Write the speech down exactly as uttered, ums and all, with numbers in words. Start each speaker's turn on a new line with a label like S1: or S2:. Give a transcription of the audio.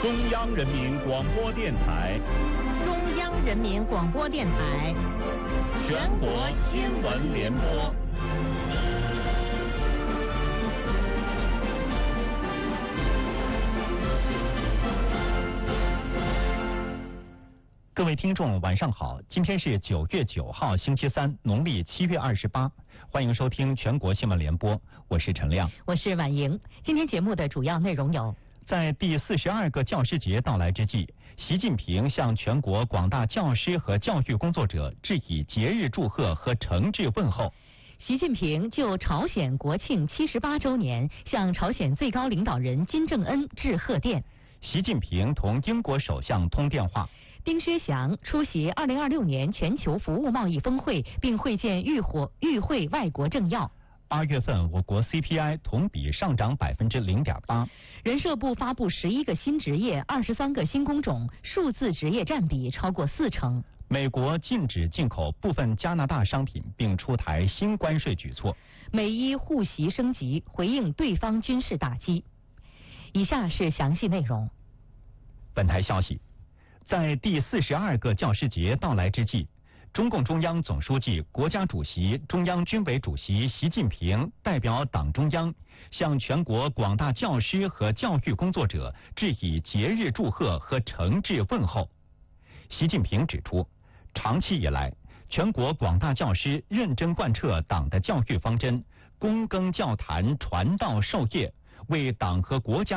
S1: 中央人民广播电台，
S2: 中央人民广播电台，
S1: 全国新闻联播。
S3: 各位听众，晚上好！今天是九月九号，星期三，农历七月二十八。欢迎收听全国新闻联播，我是陈亮，
S2: 我是婉莹。今天节目的主要内容有：
S3: 在第四十二个教师节到来之际，习近平向全国广大教师和教育工作者致以节日祝贺和诚挚问候。
S2: 习近平就朝鲜国庆七十八周年向朝鲜最高领导人金正恩致贺电。
S3: 习近平同英国首相通电话。
S2: 丁薛祥出席二零二六年全球服务贸易峰会，并会见与会与会外国政要。
S3: 八月份，我国 C P I 同比上涨百分之零点八。
S2: 人社部发布十一个新职业、二十三个新工种，数字职业占比超过四成。
S3: 美国禁止进口部分加拿大商品，并出台新关税举措。
S2: 美伊互袭升级，回应对方军事打击。以下是详细内容。
S3: 本台消息。在第四十二个教师节到来之际，中共中央总书记、国家主席、中央军委主席习近平代表党中央向全国广大教师和教育工作者致以节日祝贺和诚挚问候。习近平指出，长期以来，全国广大教师认真贯彻党的教育方针，躬耕教坛，传道授业，为党和国家